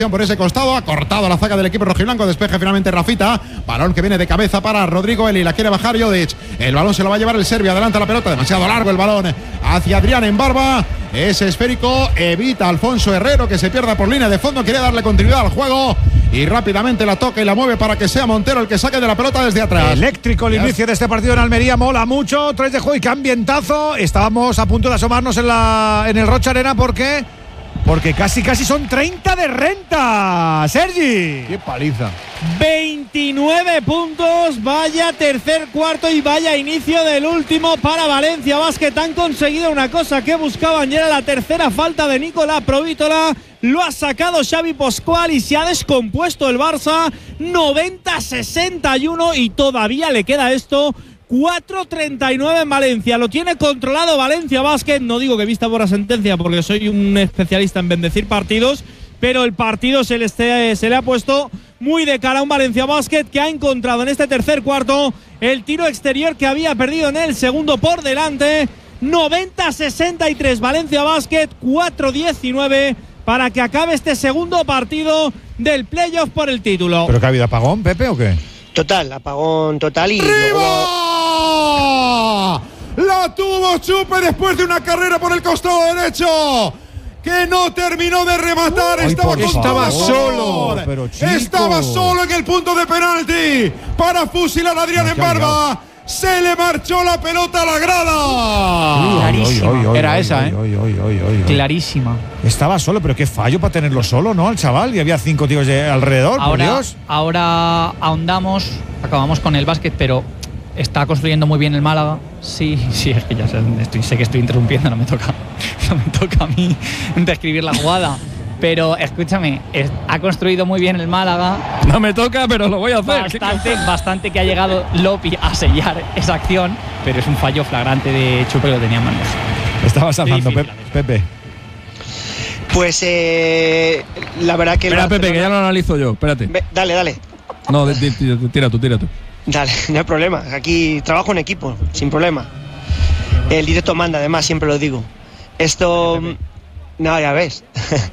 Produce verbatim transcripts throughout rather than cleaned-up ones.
por ese costado, ha cortado la zaga del equipo rojiblanco, despeje finalmente Rafita, balón que viene de cabeza para Rodrigo Eli, la quiere bajar Jodic, el balón se lo va a llevar el serbio, adelanta la pelota, demasiado largo el balón hacia Adrián en Barba, ese esférico evita Alfonso Herrero que se pierda por línea de fondo, quiere darle continuidad al juego y rápidamente la toca y la mueve para que sea Montero el que saque de la pelota desde atrás. Eléctrico el inicio de este partido en Almería, mola mucho, tres de juego y qué ambientazo. Estábamos a punto de asomarnos en, la, en el Rocha Arena porque Porque casi, casi son treinta de renta, Sergi. ¡Qué paliza! veintinueve puntos, vaya tercer cuarto y vaya inicio del último para Valencia Basket. Han conseguido una cosa que buscaban y era la tercera falta de Nicolás Provítola. Lo ha sacado Xavi Pascual y se ha descompuesto el Barça. noventa a sesenta y uno y todavía le queda esto. cuatro treinta y nueve en Valencia, lo tiene controlado Valencia Basket. No digo que vista por la sentencia porque soy un especialista en bendecir partidos, pero el partido se le, esté, se le ha puesto muy de cara a un Valencia Basket que ha encontrado en este tercer cuarto el tiro exterior que había perdido en el segundo por delante. Noventa a sesenta y tres Valencia Basket, cuatro diecinueve para que acabe este segundo partido del playoff por el título. ¿Pero que ha habido apagón, Pepe, o qué? Total, apagón total y ¡Riva! luego... La tuvo Chupe después de una carrera por el costado derecho que no terminó de rematar. Ay, estaba, por estaba favor, solo pero estaba solo en el punto de penalti para fusilar a Adrián No, en Barba. Se le marchó la pelota a la grada. Clarísima. Era esa, ¿eh? Oy, oy, oy, oy, oy. Clarísima. Estaba solo, pero qué fallo para tenerlo solo, ¿no? Al chaval, y había cinco tíos de alrededor, por Ahora, Dios. ahora ahondamos, acabamos con el básquet, pero está construyendo muy bien el Málaga. Sí, sí, es que ya sé, estoy, sé que estoy interrumpiendo, no me toca, no me toca a mí describir la jugada. Pero escúchame, es, ha construido muy bien el Málaga. No me toca, pero lo voy a hacer. Bastante, bastante que ha llegado Lopi a sellar esa acción, pero es un fallo flagrante de Chupe que lo tenía en bandeja. Estabas hablando, Pe- Pepe. Pues eh, la verdad que… Espera, Barcelona… Pepe, que ya lo analizo yo. Espérate. Ve, dale, dale. No, de, de, de, tira tú, tira tú. Dale, no hay problema. Aquí trabajo en equipo, sin problema. El directo manda, además, siempre lo digo. Esto… No, ya ves.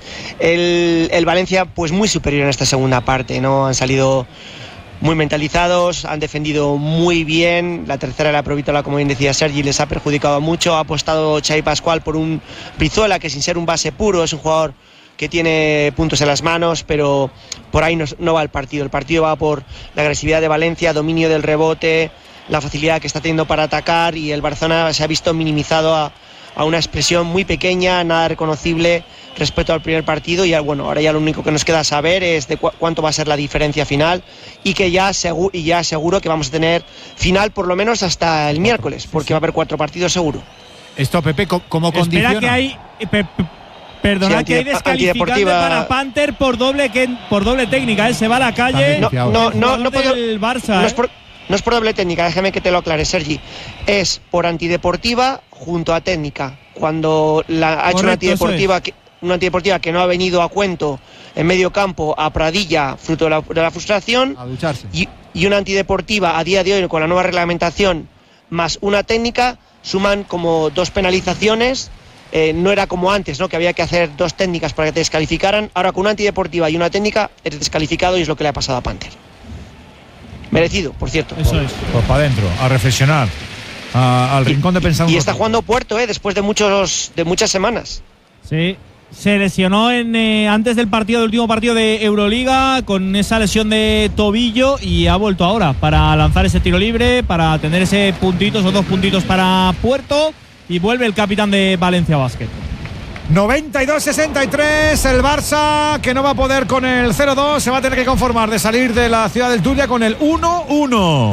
El, el Valencia, pues muy superior en esta segunda parte, ¿no? Han salido muy mentalizados, han defendido muy bien. La tercera, la Provítola, como bien decía Sergi, les ha perjudicado mucho. Ha apostado Xavi Pascual por un Brizuela, que sin ser un base puro, es un jugador que tiene puntos en las manos, pero por ahí no, no va el partido. El partido va por la agresividad de Valencia, dominio del rebote, la facilidad que está teniendo para atacar, y el Barcelona se ha visto minimizado a a una expresión muy pequeña, nada reconocible respecto al primer partido. Y bueno, ahora ya lo único que nos queda saber es de cu- cuánto va a ser la diferencia final, y que ya, segu- y ya seguro que vamos a tener final por lo menos hasta el miércoles, porque va a haber cuatro partidos seguro. Esto, Pepe, ¿cómo condiciona? Espera que hay… Pe, pe, perdona, Sí, que hay antide- descalificante antideportiva. para Panther por doble, que, por doble técnica, ¿eh? Se va a la calle. No, no, no, no, puedo, del Barça, no, ¿eh? es por, no es por doble técnica, déjame que te lo aclare, Sergi. Es por antideportiva junto a técnica. Cuando la, ha Correcto, hecho una antideportiva, es. que, una antideportiva que no ha venido a cuento en medio campo a Pradilla, fruto de la, de la frustración, A ducharse. y, y una antideportiva a día de hoy con la nueva reglamentación más una técnica, suman como dos penalizaciones. Eh, no era como antes, ¿no? Que había que hacer dos técnicas para que te descalificaran. Ahora con una antideportiva y una técnica eres descalificado, y es lo que le ha pasado a Panther. Merecido, por cierto. Eso es. Pues para adentro, a reflexionar, a, al rincón de pensar. Y está jugando Puerto, ¿eh? Después de muchos de muchas semanas. Sí. Se lesionó en, eh, antes del partido, del último partido de Euroliga, con esa lesión de tobillo, y ha vuelto ahora para lanzar ese tiro libre, para tener ese puntito, esos dos puntitos para Puerto, y vuelve el capitán de Valencia Basket. noventa y dos sesenta y tres, el Barça, que no va a poder con el cero dos, se va a tener que conformar de salir de la ciudad del Turia con el uno uno.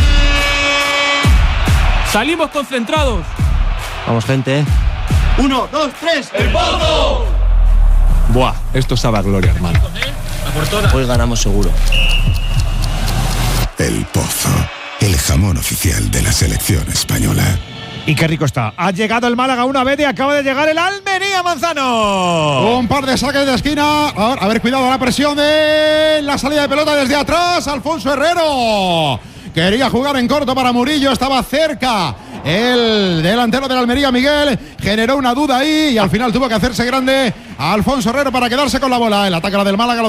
Salimos concentrados. Vamos, gente. Uno, dos, tres. Buah, esto sabe a gloria, hermano. Hoy ganamos seguro. El Pozo, el jamón oficial de la selección española. Y qué rico está. Ha llegado el Málaga una vez y acaba de llegar el Almería, Manzano. Un par de saques de esquina. A ver, a ver, cuidado, la presión de la salida de pelota desde atrás. Alfonso Herrero quería jugar en corto para Murillo, estaba cerca El delantero de la Almería, Miguel, generó una duda ahí y al final tuvo que hacerse grande a Alfonso Herrero para quedarse con la bola. El ataque a la del Málaga.